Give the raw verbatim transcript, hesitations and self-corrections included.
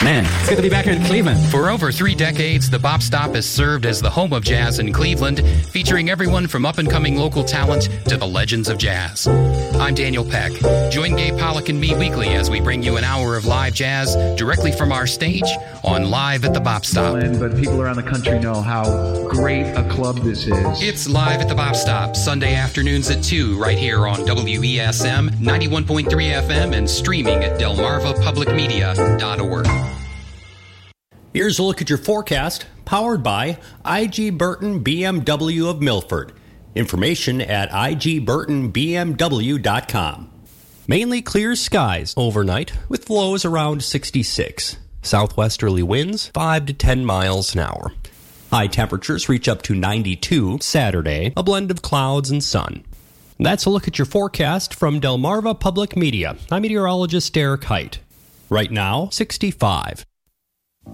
Man, it's good to be back here in Cleveland. For over three decades, the Bop Stop has served as the home of jazz in Cleveland, featuring everyone from up-and-coming local talent to the legends of jazz. I'm Daniel Peck. Join Gabe Pollock and me weekly as we bring you an hour of live jazz directly from our stage on Live at the Bop Stop. But people around the country know how great a club this is. It's Live at the Bop Stop, Sunday afternoons at two, right here on W E S M ninety-one point three F M and streaming at delmarva public media dot org. Here's a look at your forecast, powered by I G Burton B M W of Milford. Information at I G burton B M W dot com. Mainly clear skies overnight, with lows around sixty-six. Southwesterly winds five to ten miles an hour. High temperatures reach up to ninety-two Saturday, a blend of clouds and sun. That's a look at your forecast from Delmarva Public Media. I'm meteorologist Derek Height. Right now, sixty-five.